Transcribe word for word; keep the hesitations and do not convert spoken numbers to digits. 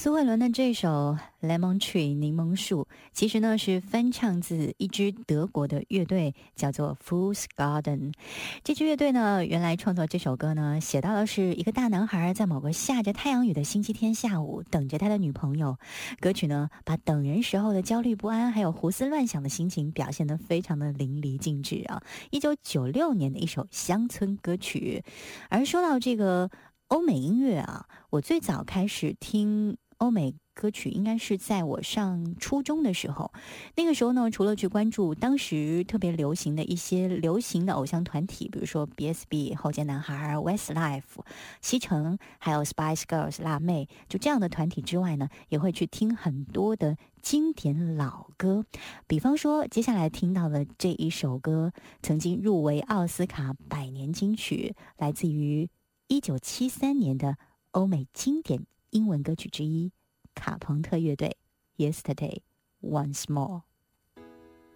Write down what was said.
苏慧伦的这首 Lemon Tree 柠檬树其实呢是翻唱自一支德国的乐队，叫做 Fool's Garden。 这支乐队呢原来创作这首歌呢写到的是一个大男孩在某个下着太阳雨的星期天下午等着他的女朋友。歌曲呢把等人时候的焦虑不安还有胡思乱想的心情表现得非常的淋漓尽致啊，一九九六年的一首乡村歌曲。而说到这个欧美音乐啊，我最早开始听欧美歌曲应该是在我上初中的时候。那个时候呢，除了去关注当时特别流行的一些流行的偶像团体，比如说 B S B 后街男孩、Westlife、西城，还有 Spice Girls 辣妹，就这样的团体之外呢，也会去听很多的经典老歌。比方说接下来听到的这一首歌曾经入围奥斯卡百年金曲，来自于一九七三年的欧美经典英文歌曲之一，卡朋特乐队 Yesterday Once More。